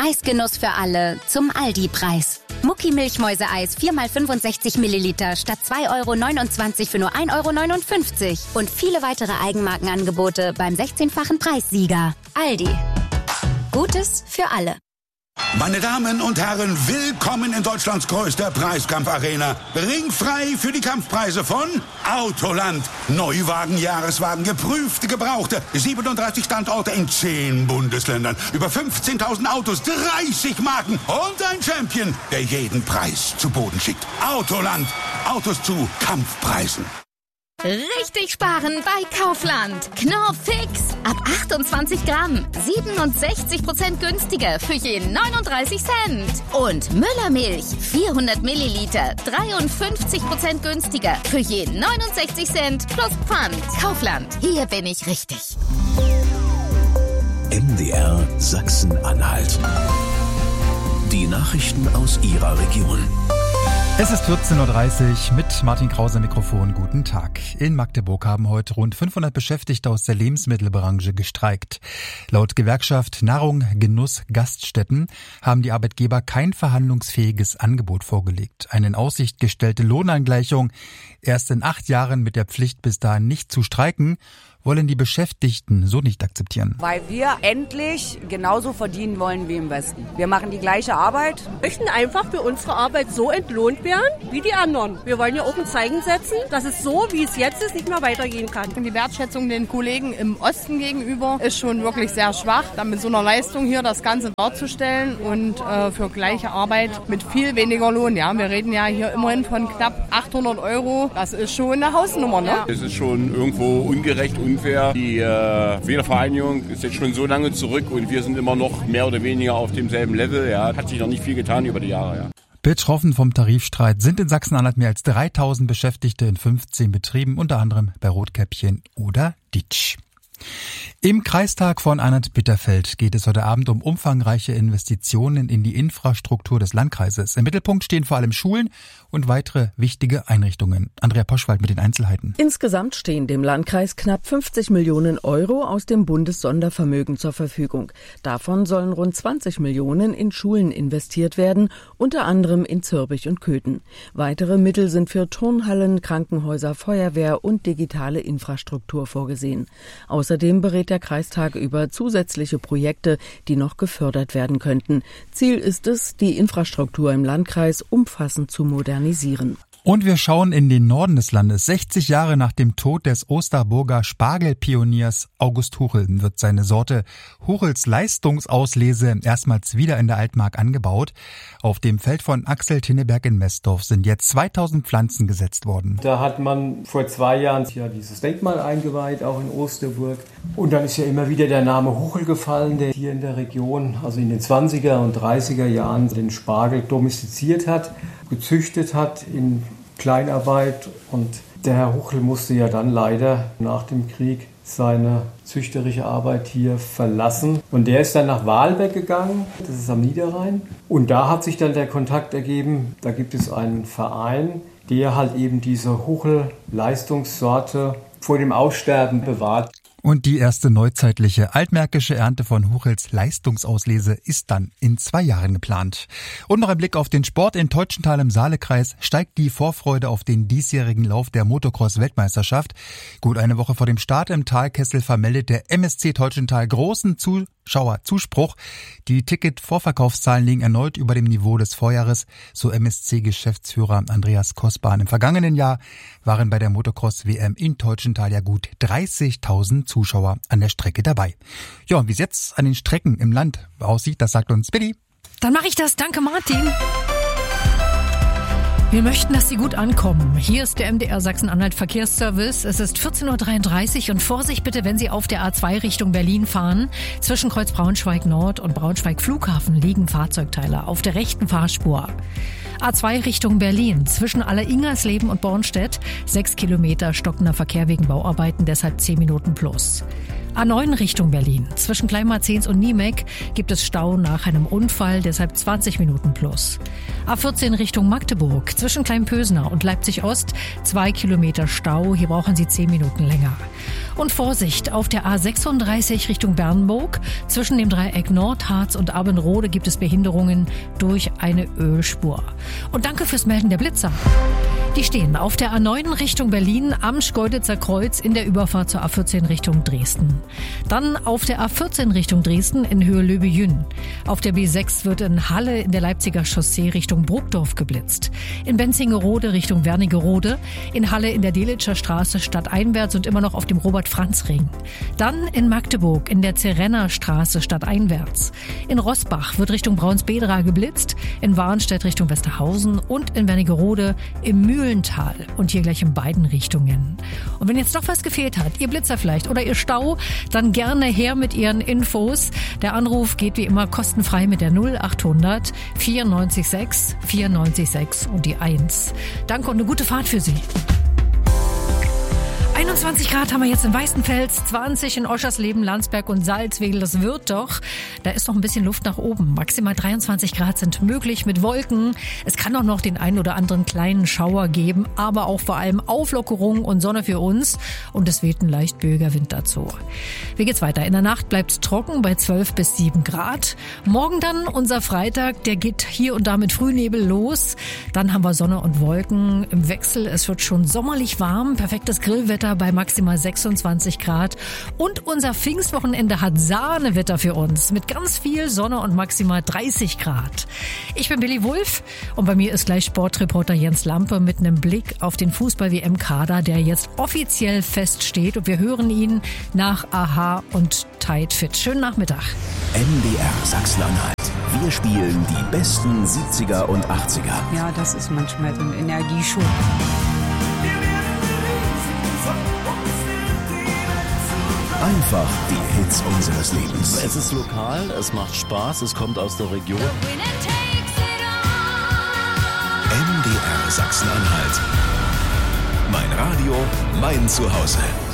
Preisgenuss für alle zum Aldi-Preis. Mucki Milchmäuseeis 4x65 Milliliter statt 2,29 € für nur 1,59 € und viele weitere Eigenmarkenangebote beim 16-fachen Preissieger. Aldi. Gutes für alle. Meine Damen und Herren, willkommen in Deutschlands größter Preiskampfarena. Ringfrei für die Kampfpreise von Autoland. Neuwagen, Jahreswagen, geprüfte, gebrauchte. 37 Standorte in 10 Bundesländern. Über 15.000 Autos, 30 Marken und ein Champion, der jeden Preis zu Boden schickt. Autoland. Autos zu Kampfpreisen. Richtig sparen bei Kaufland. Knorr Fix. Ab 28 Gramm. 67% günstiger für je 39 Cent. Und Müllermilch. 400 Milliliter. 53% günstiger für je 69 Cent plus Pfand. Kaufland. Hier bin ich richtig. MDR Sachsen-Anhalt. Die Nachrichten aus Ihrer Region. Es ist 14.30 Uhr mit Martin Krause am Mikrofon. Guten Tag. In Magdeburg haben heute rund 500 Beschäftigte aus der Lebensmittelbranche gestreikt. Laut Gewerkschaft Nahrung, Genuss, Gaststätten haben die Arbeitgeber kein verhandlungsfähiges Angebot vorgelegt. Eine in Aussicht gestellte Lohnangleichung erst in 8 Jahren mit der Pflicht bis dahin nicht zu streiken, wollen die Beschäftigten so nicht akzeptieren. Weil wir endlich genauso verdienen wollen wie im Westen. Wir machen die gleiche Arbeit. Wir möchten einfach für unsere Arbeit so entlohnt werden wie die anderen. Wir wollen ja auch ein Zeichen setzen, dass es so, wie es jetzt ist, nicht mehr weitergehen kann. Die Wertschätzung den Kollegen im Osten gegenüber ist schon wirklich sehr schwach. Dann mit so einer Leistung hier das Ganze darzustellen und für gleiche Arbeit mit viel weniger Lohn. Ja, wir reden ja hier immerhin von knapp 800 €. Das ist schon eine Hausnummer, ne? Es ist schon irgendwo ungerecht, unfair. Die Wiedervereinigung ist jetzt schon so lange zurück und wir sind immer noch mehr oder weniger auf demselben Level. Ja, hat sich noch nicht viel getan über die Jahre. Ja. Betroffen vom Tarifstreit sind in Sachsen-Anhalt mehr als 3.000 Beschäftigte in 15 Betrieben, unter anderem bei Rotkäppchen oder Ditsch. Im Kreistag von Arndt-Bitterfeld geht es heute Abend um umfangreiche Investitionen in die Infrastruktur des Landkreises. Im Mittelpunkt stehen vor allem Schulen und weitere wichtige Einrichtungen. Andrea Poschwald mit den Einzelheiten. Insgesamt stehen dem Landkreis knapp 50 Millionen € aus dem Bundessondervermögen zur Verfügung. Davon sollen rund 20 Millionen in Schulen investiert werden, unter anderem in Zürbich und Köthen. Weitere Mittel sind für Turnhallen, Krankenhäuser, Feuerwehr und digitale Infrastruktur vorgesehen. Außerdem berät der Kreistag über zusätzliche Projekte, die noch gefördert werden könnten. Ziel ist es, die Infrastruktur im Landkreis umfassend zu modernisieren. Und wir schauen in den Norden des Landes. 60 Jahre nach dem Tod des Osterburger Spargelpioniers August Huchel wird seine Sorte Huchels Leistungsauslese erstmals wieder in der Altmark angebaut. Auf dem Feld von Axel Tinneberg in Messdorf sind jetzt 2000 Pflanzen gesetzt worden. Da hat man vor 2 Jahren ja dieses Denkmal eingeweiht, auch in Osterburg. Und dann ist ja immer wieder der Name Huchel gefallen, der hier in der Region, also in den 20er und 30er Jahren, den Spargel domestiziert hat, gezüchtet hat in Kleinarbeit. Und der Herr Huchel musste ja dann leider nach dem Krieg seine züchterische Arbeit hier verlassen. Und der ist dann nach Wahlbeck gegangen, das ist am Niederrhein. Und da hat sich dann der Kontakt ergeben, da gibt es einen Verein, der halt eben diese Huchel-Leistungssorte vor dem Aussterben bewahrt. Und die erste neuzeitliche altmärkische Ernte von Huchels Leistungsauslese ist dann in 2 Jahren geplant. Und noch ein Blick auf den Sport. In Teutschenthal im Saalekreis steigt die Vorfreude auf den diesjährigen Lauf der Motocross-Weltmeisterschaft. Gut eine Woche vor dem Start im Talkessel vermeldet der MSC Teutschenthal großen Zuschauerzuspruch. Die Ticket-Vorverkaufszahlen liegen erneut über dem Niveau des Vorjahres, so MSC-Geschäftsführer Andreas Kosbahn. Im vergangenen Jahr waren bei der Motocross-WM in Teutschenthal ja gut 30.000 Zuschauer an der Strecke dabei. Ja, und wie es jetzt an den Strecken im Land aussieht, das sagt uns Billy. Dann mache ich das. Danke, Martin. Wir möchten, dass Sie gut ankommen. Hier ist der MDR Sachsen-Anhalt Verkehrsservice. Es ist 14.33 Uhr und Vorsicht bitte, wenn Sie auf der A2 Richtung Berlin fahren. Zwischen Kreuz Braunschweig Nord und Braunschweig Flughafen liegen Fahrzeugteile auf der rechten Fahrspur. A2 Richtung Berlin, zwischen Alleringersleben und Bornstedt, 6 Kilometer stockender Verkehr wegen Bauarbeiten, deshalb 10 Minuten plus. A9 Richtung Berlin. Zwischen Kleinmarzens und Niemek gibt es Stau nach einem Unfall, deshalb 20 Minuten plus. A14 Richtung Magdeburg. Zwischen Kleinpösner und Leipzig Ost 2 Kilometer Stau. Hier brauchen Sie 10 Minuten länger. Und Vorsicht, auf der A36 Richtung Bernburg. Zwischen dem Dreieck Nordharz und Abbenrode gibt es Behinderungen durch eine Ölspur. Und danke fürs Melden der Blitzer. Die stehen auf der A9 Richtung Berlin am Schkeuditzer Kreuz in der Überfahrt zur A14 Richtung Dresden. Dann auf der A14 Richtung Dresden in Höhe Löbejün. Auf der B6 wird in Halle in der Leipziger Chaussee Richtung Burgdorf geblitzt. In Benzingerode Richtung Wernigerode. In Halle in der Delitscher Straße stadteinwärts und immer noch auf dem Robert-Franz-Ring. Dann in Magdeburg in der Zerenner Straße stadteinwärts. In Roßbach wird Richtung Braunsbedra geblitzt. In Warnstedt Richtung Westerhausen und in Wernigerode im Mühlental und hier gleich in beiden Richtungen. Und wenn jetzt noch was gefehlt hat, Ihr Blitzer vielleicht oder Ihr Stau, dann gerne her mit Ihren Infos. Der Anruf geht wie immer kostenfrei mit der 0800 94 94 und die 1. Danke und eine gute Fahrt für Sie. 21 Grad haben wir jetzt in Weißenfels, 20 in Oschersleben, Landsberg und Salzwedel. Das wird doch. Da ist noch ein bisschen Luft nach oben. Maximal 23 Grad sind möglich mit Wolken. Es kann auch noch den einen oder anderen kleinen Schauer geben, aber auch vor allem Auflockerung und Sonne für uns. Und es weht ein leicht böiger Wind dazu. Wie geht's weiter? In der Nacht bleibt es trocken bei 12 bis 7 Grad. Morgen dann unser Freitag, der geht hier und da mit Frühnebel los. Dann haben wir Sonne und Wolken im Wechsel. Es wird schon sommerlich warm, perfektes Grillwetter bei maximal 26 Grad. Und unser Pfingstwochenende hat Sahnewetter für uns mit ganz viel Sonne und maximal 30 Grad. Ich bin Billy Wulff und bei mir ist gleich Sportreporter Jens Lampe mit einem Blick auf den Fußball-WM-Kader, der jetzt offiziell feststeht. Und wir hören ihn nach Aha und Tight Fit. Schönen Nachmittag. MDR Sachsen-Anhalt. Wir spielen die besten 70er und 80er. Ja, das ist manchmal so ein Energieschub. Einfach die Hits unseres Lebens. Es ist lokal, es macht Spaß, es kommt aus der Region. MDR Sachsen-Anhalt. Mein Radio, mein Zuhause.